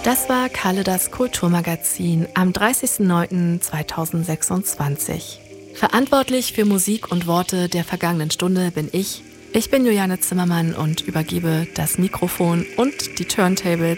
Das war Kalle das Kulturmagazin am 30.09.2026. Verantwortlich für Musik und Worte der vergangenen Stunde bin ich. Ich bin Juliane Zimmermann und übergebe das Mikrofon und die Turntable